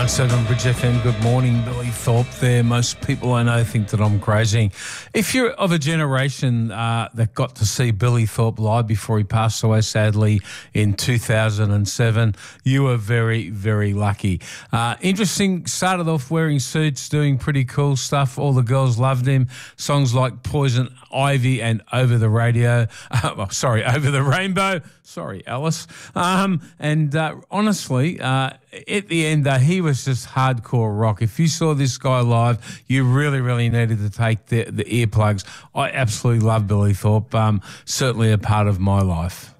107 Bridge FM, good morning. Billy Thorpe there. Most people I know think that I'm crazy. If you're of a generation that got to see Billy Thorpe live before he passed away, sadly, in 2007, you were very, very lucky. Interesting, started off wearing suits, doing pretty cool stuff. All the girls loved him. Songs like Poison Ivy and Over the Radio. Over the Rainbow. Sorry, Alice. Honestly, at the end, he was just hardcore rock. If you saw this guy live, you really, really needed to take the earplugs. I absolutely love Billy Thorpe. Certainly a part of my life.